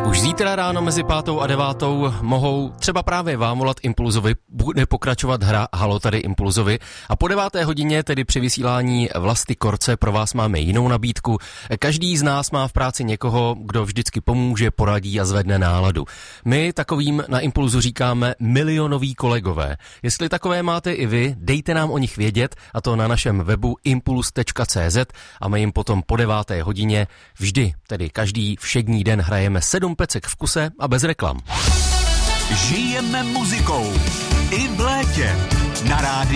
Už zítra ráno mezi 5. a 9. mohou třeba právě vám volat Impulzovi, bude pokračovat hra Halo tady Impulzovi a po 9. hodině, tedy při vysílání Vlasty Korce, pro vás máme jinou nabídku. Každý z nás má v práci někoho, kdo vždycky pomůže, poradí a zvedne náladu. My takovým na Impulzu říkáme milionoví kolegové. Jestli takové máte i vy, dejte nám o nich vědět, a to na našem webu impuls.cz, a my jim potom po 9. hodině vždy, tedy každý všední den hrajeme 7 pecek v kuse a bez reklam. Žijeme muzikou i v létě na rádiu